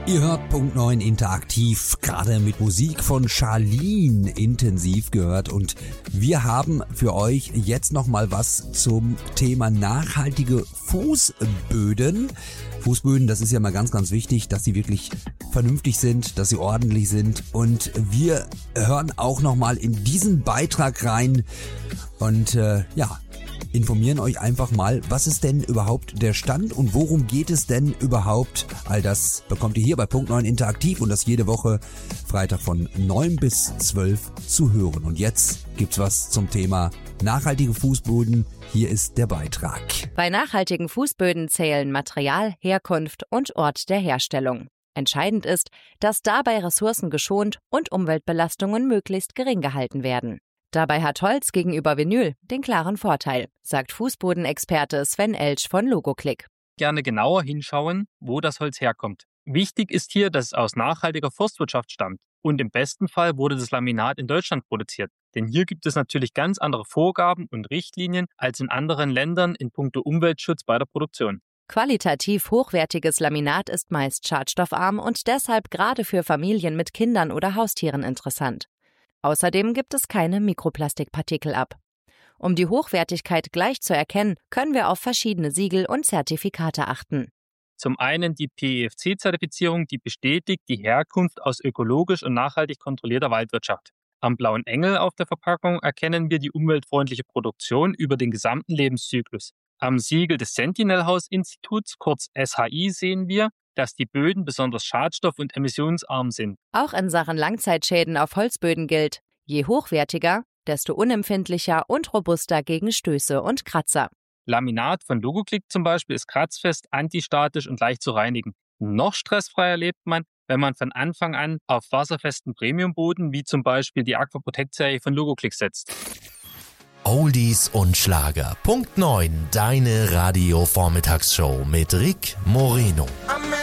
Ihr hört Punkt 9 interaktiv, gerade mit Musik von Charlene intensiv gehört, und wir haben für euch jetzt nochmal was zum Thema nachhaltige Fußböden. Fußböden, das ist ja mal ganz, ganz wichtig, dass sie wirklich vernünftig sind, dass sie ordentlich sind, und wir hören auch nochmal in diesen Beitrag rein und informieren euch einfach mal, was ist denn überhaupt der Stand und worum geht es denn überhaupt? All das bekommt ihr hier bei Punkt 9 interaktiv, und das jede Woche Freitag von 9 bis 12 zu hören. Und jetzt gibt's was zum Thema nachhaltige Fußböden. Hier ist der Beitrag. Bei nachhaltigen Fußböden zählen Material, Herkunft und Ort der Herstellung. Entscheidend ist, dass dabei Ressourcen geschont und Umweltbelastungen möglichst gering gehalten werden. Dabei hat Holz gegenüber Vinyl den klaren Vorteil, sagt Fußbodenexperte Sven Elsch von Logoclick. Gerne genauer hinschauen, wo das Holz herkommt. Wichtig ist hier, dass es aus nachhaltiger Forstwirtschaft stammt. Und im besten Fall wurde das Laminat in Deutschland produziert. Denn hier gibt es natürlich ganz andere Vorgaben und Richtlinien als in anderen Ländern in puncto Umweltschutz bei der Produktion. Qualitativ hochwertiges Laminat ist meist schadstoffarm und deshalb gerade für Familien mit Kindern oder Haustieren interessant. Außerdem gibt es keine Mikroplastikpartikel ab. Um die Hochwertigkeit gleich zu erkennen, können wir auf verschiedene Siegel und Zertifikate achten. Zum einen die PEFC-Zertifizierung, die bestätigt die Herkunft aus ökologisch und nachhaltig kontrollierter Waldwirtschaft. Am blauen Engel auf der Verpackung erkennen wir die umweltfreundliche Produktion über den gesamten Lebenszyklus. Am Siegel des Sentinel House Instituts, kurz SHI, sehen wir, dass die Böden besonders schadstoff- und emissionsarm sind. Auch in Sachen Langzeitschäden auf Holzböden gilt: je hochwertiger, desto unempfindlicher und robuster gegen Stöße und Kratzer. Laminat von Logoclick zum Beispiel ist kratzfest, antistatisch und leicht zu reinigen. Noch stressfreier lebt man, wenn man von Anfang an auf wasserfesten Premiumboden wie zum Beispiel die Aqua Protect Serie von Logoclick setzt. Oldies und Schlager. Punkt 9, deine Radio-Vormittagsshow mit Rick Moreno.